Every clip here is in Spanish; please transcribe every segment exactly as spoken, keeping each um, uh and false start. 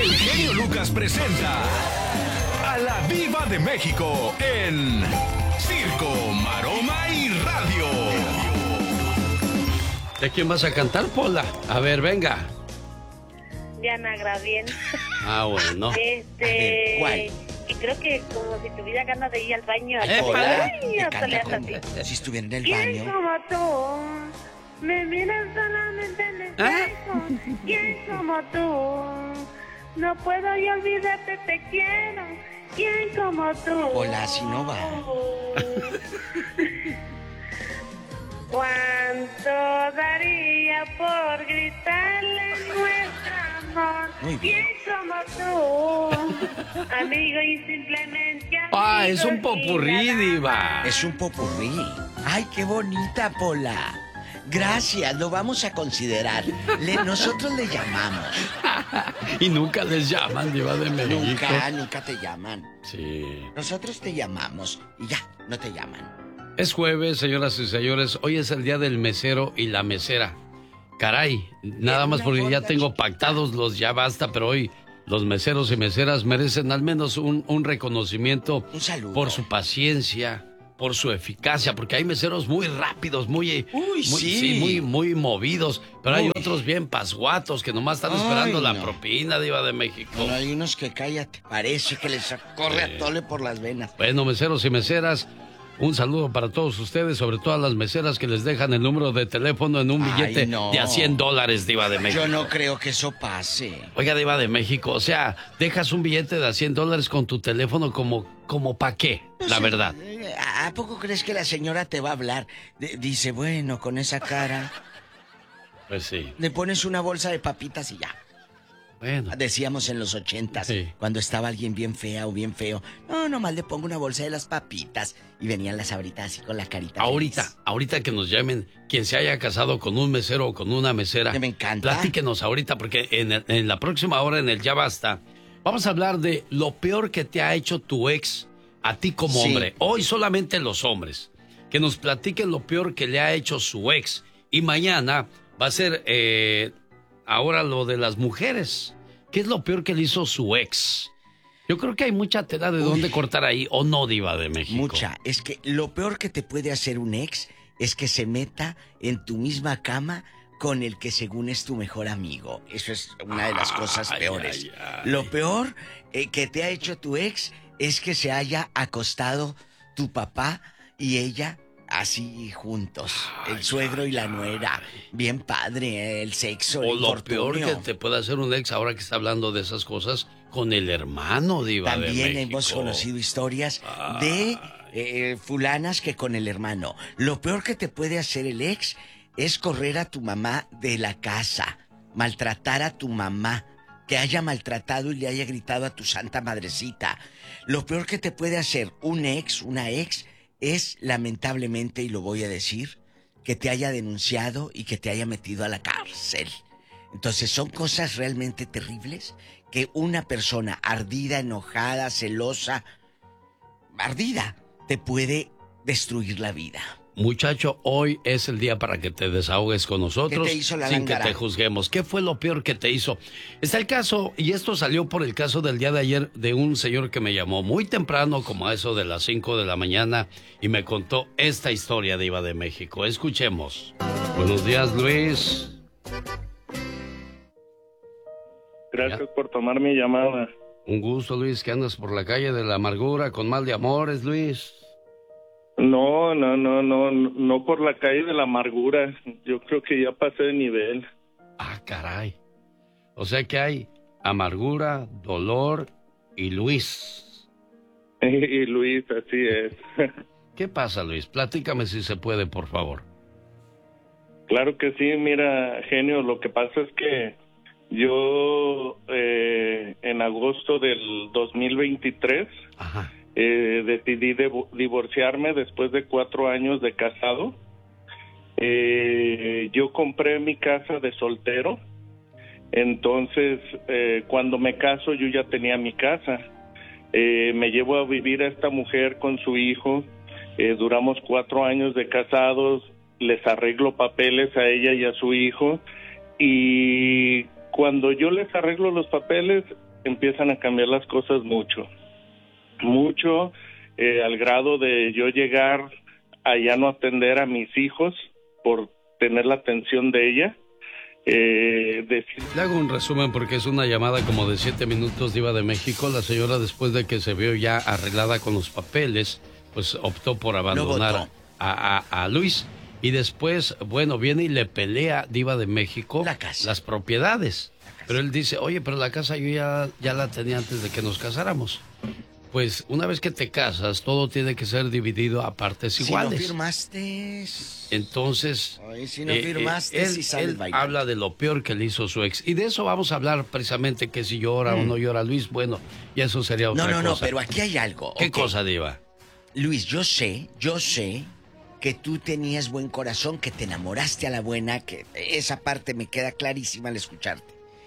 El genio Lucas presenta a la Diva de México en Circo, Maroma y Radio. ¿De quién vas a cantar, Pola? A ver, venga. Diana Gradien. Ah, bueno. Este. Ver, ¿cuál? Y creo que como si tuviera ganas de ir al baño. Ay, Ay, Pola, ay, te hasta le canta hace como así. si estuviera en el ¿Quién baño. como tú? Me miras solamente en el ¿Ah? espejo. ¿Quién como tú? No puedo yo olvidarte, te quiero. ¿Quién como tú? Pola, así no va. ¿Cuánto daría por gritarle nuestro amor? Muy bien. ¿Quién como tú? Amigo y simplemente amigo. Ah, es un y popurrí, nada diva. más. Es un popurrí. Ay, qué bonita, Pola. Gracias, lo vamos a considerar. Le, nosotros le llamamos. Y nunca les llaman, Diva de México. Nunca, nunca te llaman. Sí. Nosotros te llamamos y ya, no te llaman. Es jueves, señoras y señores. Hoy es el día del mesero y la mesera. Caray, nada más porque ya tengo pactados los ya basta, pero hoy los meseros y meseras merecen al menos un, un reconocimiento. Un saludo. Por su paciencia, por su eficacia, porque hay meseros muy rápidos, muy, Uy, muy, sí. muy, muy movidos, pero hay Uy. otros bien pasguatos que nomás están Ay, esperando la no. propina, Diva de México. Bueno, hay unos que cállate. Parece que les corre a tole por las venas. Bueno, meseros y meseras, un saludo para todos ustedes, sobre todo a las meseras que les dejan el número de teléfono en un Ay, billete no. de a cien dólares, Diva de México. Yo no creo que eso pase. Oiga, Diva de México, o sea, dejas un billete de a cien dólares con tu teléfono como, como pa' qué, la Sí, verdad. ¿A poco crees que la señora te va a hablar? D- dice, bueno, con esa cara, Pues sí, le pones una bolsa de papitas y ya. bueno. Decíamos en los ochentas, Sí. cuando estaba alguien bien fea o bien feo. No, nomás le pongo una bolsa de las papitas y venían las abritas así con la carita. Ahorita, feliz. ahorita que nos llamen, quien se haya casado con un mesero o con una mesera, Que me encanta. platíquenos ahorita, porque en, el- en la próxima hora, en el Ya Basta, vamos a hablar de lo peor que te ha hecho tu ex a ti como Sí. hombre. Hoy solamente los hombres. Que nos platiquen lo peor que le ha hecho su ex. Y mañana va a ser eh, ahora lo de las mujeres. ¿Qué es lo peor que le hizo su ex? Yo creo que hay mucha tela de Uy. dónde cortar ahí, ¿o no, Diva de México? Mucha. Es que lo peor que te puede hacer un ex es que se meta en tu misma cama con el que según es tu mejor amigo. Eso es una de las cosas Ay, peores. ay, ay. Lo peor eh, que te ha hecho tu ex es que se haya acostado tu papá y ella así juntos. Ay, el suegro ay, y la ay. nuera. Bien padre, eh, el sexo, O el lo infortunio. peor que te puede hacer un ex ahora que está hablando de esas cosas con el hermano, Diva de También México. hemos conocido historias Ay. de eh, fulanas que con el hermano. Lo peor que te puede hacer el ex es correr a tu mamá de la casa, maltratar a tu mamá, que haya maltratado y le haya gritado a tu santa madrecita. Lo peor que te puede hacer un ex, una ex, es lamentablemente, y lo voy a decir, que te haya denunciado y que te haya metido a la cárcel. Entonces son cosas realmente terribles que una persona ardida, enojada, celosa, ardida, te puede destruir la vida. Muchacho, hoy es el día para que te desahogues con nosotros. ¿Qué te hizo la sin que lángara? te juzguemos. ¿Qué fue lo peor que te hizo? Está el caso, y esto salió por el caso del día de ayer, de un señor que me llamó muy temprano, como a eso de las cinco de la mañana, y me contó esta historia de Diva de México. Escuchemos. Buenos días, Luis. Gracias Ya. por tomar mi llamada. Un gusto, Luis, que andas por la calle de la amargura con mal de amores, Luis. No, no, no, no, no por la calle de la amargura. Yo creo que ya pasé de nivel. Ah, caray. O sea que hay amargura, dolor y Luis. Y Luis, así es. ¿Qué pasa, Luis? Platícame si se puede, por favor. Claro que sí, mira, genio, lo que pasa es que yo eh, en agosto del dos mil veintitrés Ajá. eh, decidí devo- divorciarme después de cuatro años de casado. Eh, yo compré mi casa de soltero, entonces eh, cuando me caso yo ya tenía mi casa. Eh, me llevo a vivir a esta mujer con su hijo, eh, duramos cuatro años de casados, les arreglo papeles a ella y a su hijo, y cuando yo les arreglo los papeles, empiezan a cambiar las cosas mucho, mucho, eh, al grado de yo llegar a ya no atender a mis hijos por tener la atención de ella. Eh, decir... Le hago un resumen porque es una llamada como de siete minutos, Diva de México. La señora, después de que se vio ya arreglada con los papeles, pues optó por abandonar no a, a, a Luis. Y después, bueno, viene y le pelea, Diva de México, la casa. las propiedades. Casa. Pero él dice, oye, pero la casa yo ya, ya la tenía antes de que nos casáramos. Pues una vez que te casas, todo tiene que ser dividido a partes iguales. Si no firmaste... Entonces, Ay, si no firmaste, eh, él, si sale él el habla de lo peor que le hizo su ex. Y de eso vamos a hablar precisamente, que si llora mm. o no llora Luis. Bueno, y eso sería otra cosa. No, no, cosa. no, pero aquí hay algo. ¿Qué okay. cosa, Diva? Luis, yo sé, yo sé que tú tenías buen corazón, que te enamoraste a la buena, que esa parte me queda clarísima al escucharte.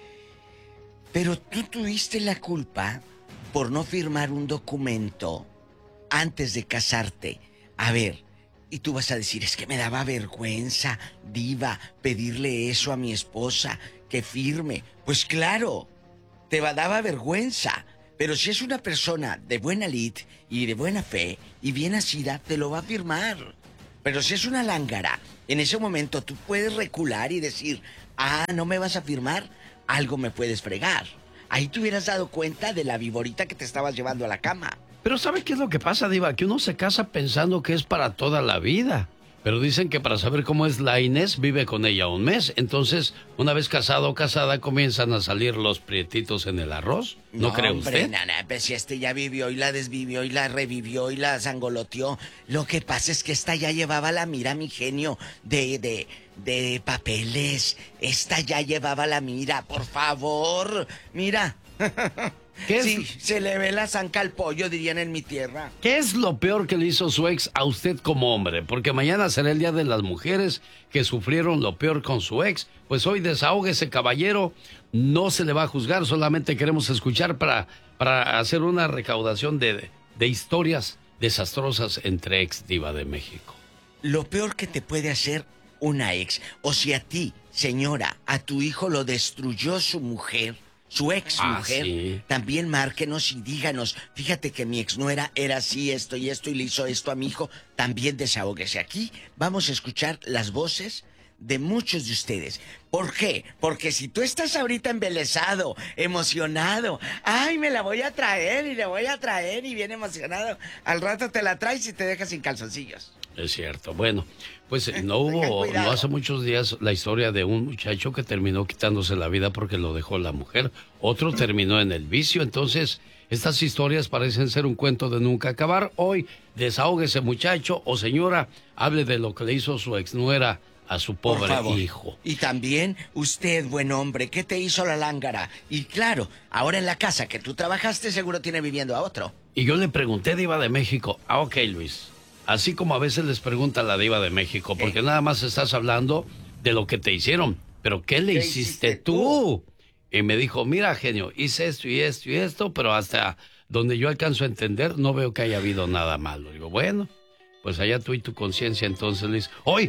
Pero tú tuviste la culpa por no firmar un documento antes de casarte. A ver, y tú vas a decir, es que me daba vergüenza, Diva, pedirle eso a mi esposa, que firme. Pues claro, te daba vergüenza. Pero si es una persona de buena lid y de buena fe y bien nacida, te lo va a firmar. Pero si es una lángara, en ese momento tú puedes recular y decir, ah, ¿no me vas a firmar? Algo me puedes fregar. Ahí te hubieras dado cuenta de la viborita que te estabas llevando a la cama. Pero ¿sabe qué es lo que pasa, Diva? Que uno se casa pensando que es para toda la vida. Pero dicen que para saber cómo es la Inés, vive con ella un mes. Entonces, una vez casado o casada, comienzan a salir los prietitos en el arroz. ¿No, no cree hombre, usted? Nana, pues si este ya vivió y la desvivió y la revivió y la zangoloteó. Lo que pasa es que esta ya llevaba la mira, mi genio, de, de, de papeles. Esta ya llevaba la mira, por favor. Mira. ¿Qué es? Sí, se le ve la zanca al pollo, dirían en mi tierra. ¿Qué es lo peor que le hizo su ex a usted como hombre? Porque mañana será el día de las mujeres que sufrieron lo peor con su ex. Pues hoy desahóguese, caballero. No se le va a juzgar, solamente queremos escuchar para, para hacer una recaudación de, de historias desastrosas entre ex, Diva de México. Lo peor que te puede hacer una ex, o si a ti, señora, a tu hijo lo destruyó su mujer, su ex mujer, ah, sí. También márquenos y díganos, fíjate que mi ex nuera era así, esto y esto, y le hizo esto a mi hijo, también desahóguese. Aquí vamos a escuchar las voces de muchos de ustedes. ¿Por qué? Porque si tú estás ahorita embelesado, emocionado, ay, me la voy a traer y le voy a traer y bien emocionado, al rato te la traes y te dejas sin calzoncillos. Es cierto. Bueno, pues no hubo, no hace muchos días, la historia de un muchacho que terminó quitándose la vida porque lo dejó la mujer. Otro terminó en el vicio. Entonces, estas historias parecen ser un cuento de nunca acabar. Hoy, desahóguese, muchacho o señora, hable de lo que le hizo su exnuera a su pobre hijo. Y también usted, buen hombre, ¿qué te hizo la lángara? Y claro, ahora en la casa que tú trabajaste seguro tiene viviendo a otro. Y yo le pregunté, Diva de México, ah, ok, Luis, así como a veces les pregunta la Diva de México, porque ¿Eh? nada más estás hablando de lo que te hicieron, pero ¿qué le ¿Qué hiciste tú? tú? Y me dijo, mira, genio, hice esto y esto y esto, pero hasta donde yo alcanzo a entender, no veo que haya habido nada malo. Digo, bueno, pues allá tú y tu conciencia. Entonces, Luis, hoy,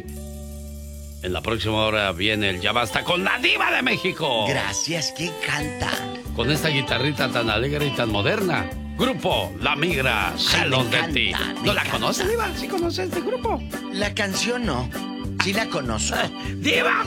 en la próxima hora viene el Ya Basta con la Diva de México. Gracias, ¿quién canta? Con esta guitarrita tan alegre y tan moderna. Grupo La Migra, Salón de Ti. ¿No la conoces, Diva? ¿Sí conoces este grupo? La canción no, sí la conozco. ¡Diva!